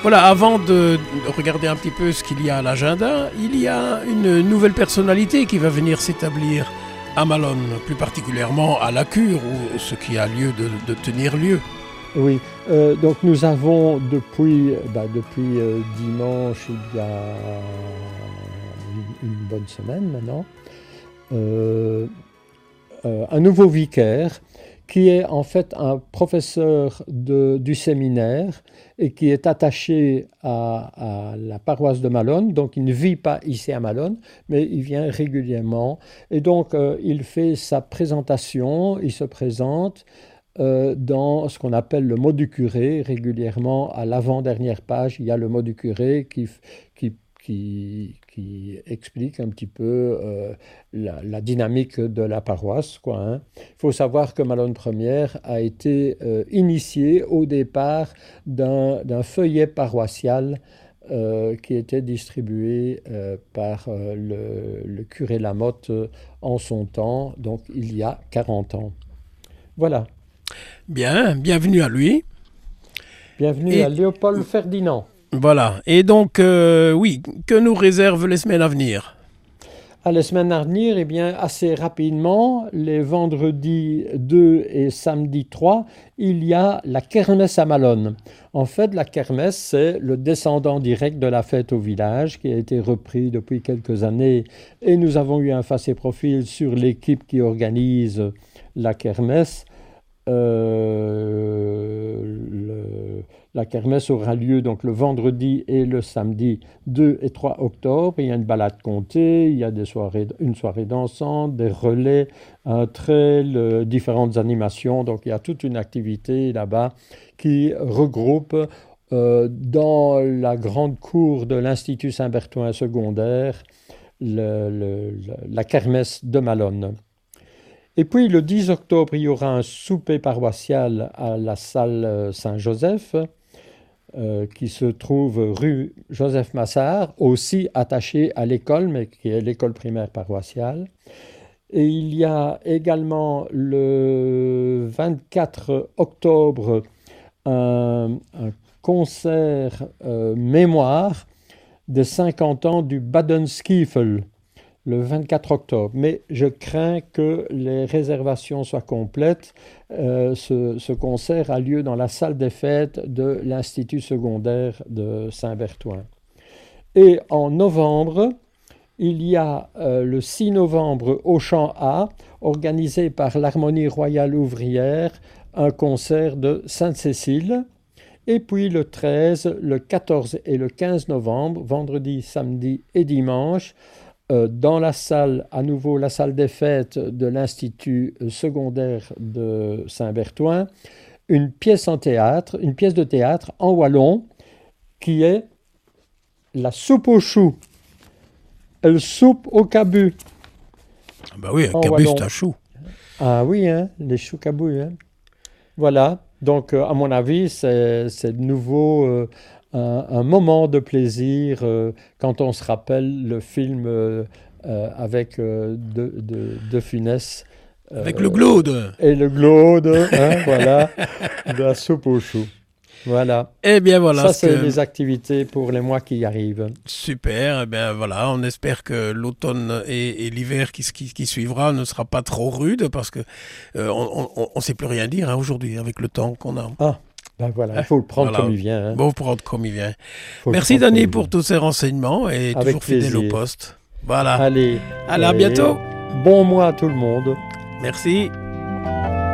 Voilà, avant de regarder un petit peu ce qu'il y a à l'agenda, il y a une nouvelle personnalité qui va venir s'établir à Malone, plus particulièrement à la cure, où ce qui a lieu de tenir lieu. Oui, donc nous avons depuis dimanche, il y a une bonne semaine maintenant, un nouveau vicaire qui est en fait un professeur du séminaire et qui est attaché à la paroisse de Malone. Donc il ne vit pas ici à Malone, mais il vient régulièrement. Et donc il fait sa présentation, il se présente dans ce qu'on appelle le mot du curé. Régulièrement, à l'avant-dernière page, il y a le mot du curé qui explique un petit peu la dynamique de la paroisse, quoi, hein. Il faut savoir que Malone Première a été initié au départ d'un feuillet paroissial qui était distribué par le curé Lamotte en son temps, donc il y a 40 ans. Voilà. Bien, bienvenue à lui. Bienvenue à Léopold Ferdinand. Voilà, et donc, oui, que nous réservent les semaines à venir? Les semaines à venir, eh bien, assez rapidement, les vendredis 2 et samedi 3, il y a la kermesse à Malone. En fait, la kermesse, c'est le descendant direct de la fête au village qui a été repris depuis quelques années. Et nous avons eu un face et profil sur l'équipe qui organise la kermesse. La kermesse aura lieu donc le vendredi et le samedi 2 et 3 octobre. Il y a une balade comptée, il y a une soirée dansante, des relais, un trail, différentes animations. Donc il y a toute une activité là-bas qui regroupe dans la grande cour de l'Institut Saint-Berthouin secondaire la kermesse de Malone. Et puis le 10 octobre, il y aura un souper paroissial à la salle Saint-Joseph, qui se trouve rue Joseph Massard, aussi attachée à l'école, mais qui est l'école primaire paroissiale. Et il y a également le 24 octobre un concert mémoire des 50 ans du Badenskiefel, le 24 octobre. Mais je crains que les réservations soient complètes. Ce concert a lieu dans la salle des fêtes de l'Institut secondaire de Saint-Berthouin. Et en novembre, il y a le 6 novembre au Champ A, organisé par l'Harmonie Royale Ouvrière, un concert de Sainte-Cécile. Et puis le 13, le 14 et le 15 novembre, vendredi, samedi et dimanche, dans la salle, à nouveau la salle des fêtes de l'Institut secondaire de Saint-Berthouin, une pièce de théâtre en wallon qui est la soupe aux choux. Elle soupe au cabu. Bah oui, un cabu c'est un chou. Ah oui, hein, les choux cabouilles. Hein. Voilà, donc à mon avis, c'est de nouveau un moment de plaisir quand on se rappelle le film avec De Funès. Avec le Glaude. Et le Glaude, hein, voilà, de la soupe aux choux. Voilà. Eh bien voilà. Ça, c'est les activités pour les mois qui arrivent. Super. Eh bien voilà, on espère que l'automne et l'hiver qui suivra ne sera pas trop rude parce que on ne sait plus rien dire hein, aujourd'hui avec le temps qu'on a. Ah. Ben voilà, il faut le prendre comme il vient. Hein. Bon, prendre comme il vient. Merci Denis pour tous ces renseignements et avec toujours plaisir. fidèle au poste. Voilà. Allez, à bientôt. Bon mois à tout le monde. Merci.